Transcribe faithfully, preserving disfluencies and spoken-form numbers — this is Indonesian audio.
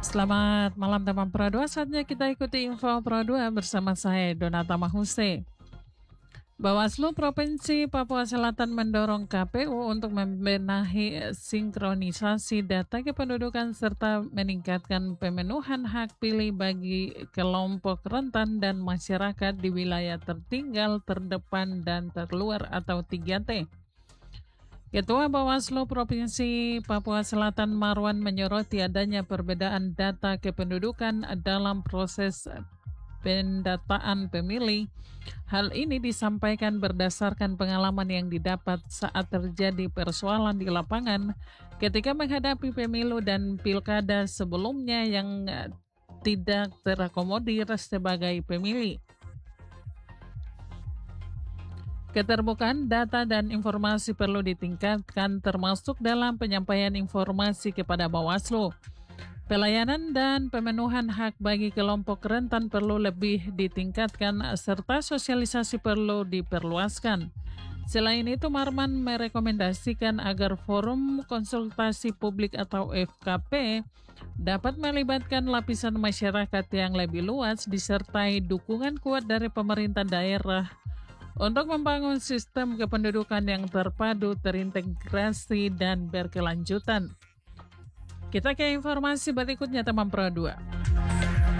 Selamat malam teman Pro dua, saatnya kita ikuti info Pro dua bersama saya Donata Mahuse. Bawaslu Provinsi Papua Selatan mendorong K P U untuk membenahi sinkronisasi data kependudukan serta meningkatkan pemenuhan hak pilih bagi kelompok rentan dan masyarakat di wilayah tertinggal, terdepan, dan terluar atau tiga T. Ketua Bawaslu Provinsi Papua Selatan Marwan menyoroti adanya perbedaan data kependudukan dalam proses pendataan pemilih. Hal ini disampaikan berdasarkan pengalaman yang didapat saat terjadi persoalan di lapangan ketika menghadapi pemilu dan pilkada sebelumnya yang tidak terakomodir sebagai pemilih. Keterbukaan data dan informasi perlu ditingkatkan termasuk dalam penyampaian informasi kepada Bawaslu. Pelayanan dan pemenuhan hak bagi kelompok rentan perlu lebih ditingkatkan serta sosialisasi perlu diperluaskan. Selain itu, Marman merekomendasikan agar forum konsultasi publik atau F K P dapat melibatkan lapisan masyarakat yang lebih luas disertai dukungan kuat dari pemerintah daerah untuk membangun sistem kependudukan yang terpadu, terintegrasi, dan berkelanjutan. Kita ke informasi berikutnya teman Pro dua.